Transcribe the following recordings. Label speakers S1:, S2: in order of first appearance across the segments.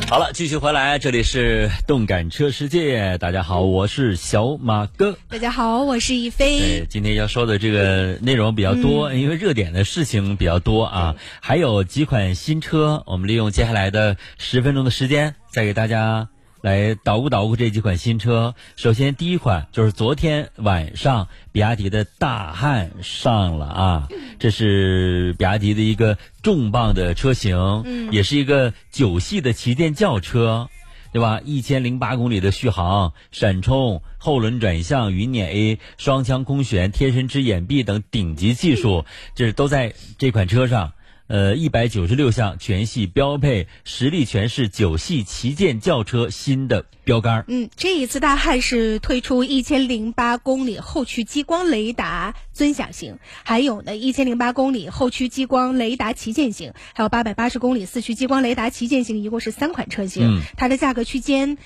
S1: 好了，继续回来，这里是动感车世界。大家好，我是小马哥。
S2: 大家好，我是一飞。
S1: 今天要说的这个内容比较多，因为热点的事情比较多啊，还有几款新车，我们利用接下来的10分钟的时间，再给大家来捣鼓这几款新车。首先第一款就是昨天晚上比亚迪的大汉上了啊，这是比亚迪的一个重磅的车型，也是一个9系的旗舰轿车，对吧？1008公里的续航，闪充、后轮转向、云辇 A、双腔空悬、贴身之掩蔽等顶级技术，这都在这款车上。196项全系标配，实力全是9系旗舰轿车新的标杆。
S2: 这一次大汉是推出1008公里后驱激光雷达尊享型，还有呢1008公里后驱激光雷达旗舰型，还有880公里4驱激光雷达旗舰型，一共是3款车型。它的价格区间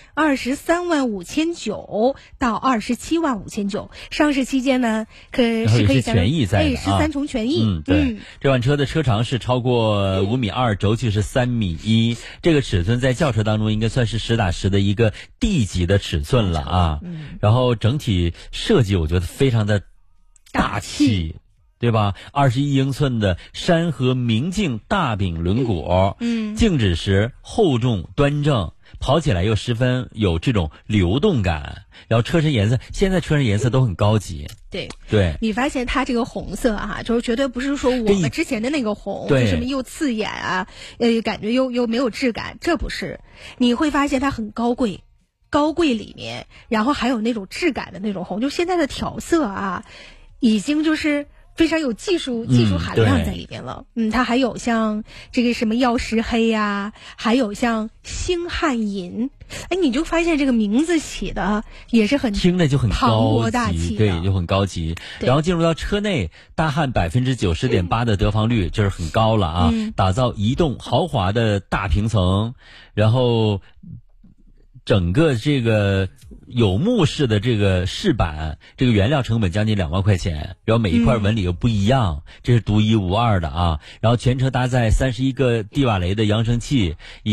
S2: 23.599万到27.599万。上市期间呢，可以
S1: 权益在的
S2: 13重权益。
S1: 对，这款车的车长是超过5.2米，轴距是3.1米，这个尺寸在轿车当中应该算是实打实的一个 D 级的尺寸了啊。然后整体设计我觉得非常的大气，对吧？21英寸的山河明镜大柄轮毂，静止时厚重端正，跑起来又十分有这种流动感。然后车身颜色，现在车身颜色都很高级。对，
S2: 你发现它这个红色啊，就是绝对不是说我们之前的那个红，就什么又刺眼啊，感觉又没有质感，这不是。你会发现它很高贵里面，然后还有那种质感的那种红，就现在的调色啊，已经就是非常有技术含量在里边了。它还有像这个什么曜石黑呀，还有像星汉银，你就发现这个名字起的也是很
S1: 听着就很
S2: 磅礴大气，
S1: 对，就很高级。然后进入到车内，大汉90.8%的得房率，这是很高了啊。打造移动豪华的大平层，然后整个这个有幕式的这个饰板，这个原料成本将近2万块钱，然后每一块纹理又不一样，这是独一无二的啊。然后全车搭载31个蒂瓦雷的扬声器，以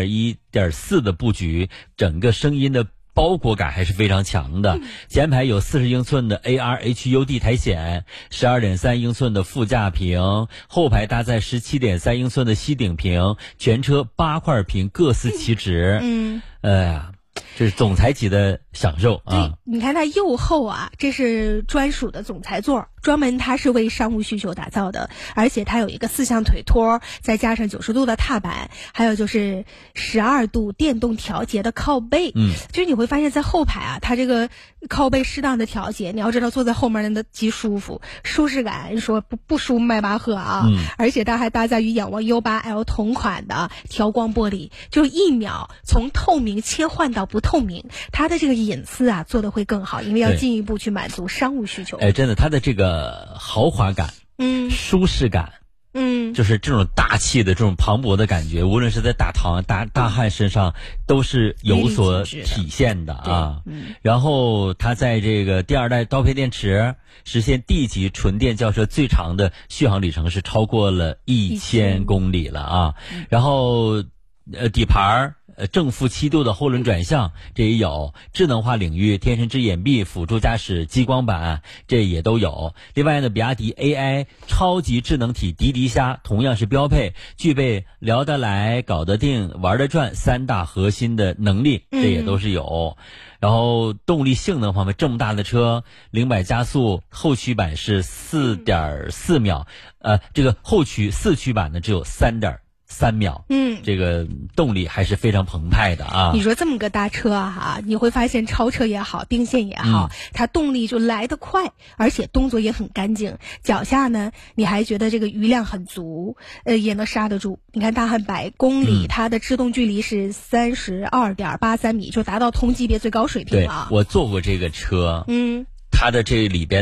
S1: 7.1.4的布局，整个声音的包裹感还是非常强的。前排有40英寸的 AR HUD 苔显，12.3英寸的副驾屏，后排搭载17.3英寸的吸顶屏，全车8块屏各司其职。这是总裁级的享受啊！
S2: 对，你看它右后啊，这是专属的总裁座，专门它是为商务需求打造的，而且它有一个4项腿托，再加上90度的踏板，还有就是12度电动调节的靠背。就是你会发现在后排啊，它这个靠背适当的调节，你要知道坐在后面的极舒服，舒适感说不输迈巴赫啊。而且它还搭载与仰望 U8L 同款的调光玻璃，就1秒从透明切换到不透明，它的这个隐私啊做得会更好，因为要进一步去满足商务需求。
S1: 真的，它的这个豪华感，舒适感，就是这种大气的这种磅礴的感觉，无论是在大汉身上都是有所体现的啊。然后它在这个第2代高配电池实现 D 级纯电轿车最长的续航里程是超过了1000公里了啊。然后底盘正负7度的后轮转向，这也有。智能化领域，天神之眼臂、辅助驾驶激光板，这也都有。另外呢，比亚迪 AI 超级智能体滴滴虾同样是标配，具备聊得来、搞得定、玩得转3大核心的能力，这也都是有。然后动力性能方面，这么大的车，0-100加速，后驱版是4.4秒，这个后驱4驱版呢只有3.3秒，这个动力还是非常澎湃的啊！
S2: 你说这么个大车啊，你会发现超车也好，并线也好，它动力就来得快，而且动作也很干净。脚下呢，你还觉得这个余量很足，也能刹得住。你看大汉100公里，它的制动距离是32.83米，就达到同级别最高水平了。
S1: 对，我坐过这个车，它的这里边